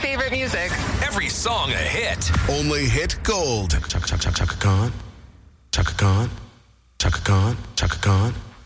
favorite music. Every song a hit. Only hit gold. Chaka Khan. Chaka Khan. Chaka Khan. Chaka Khan.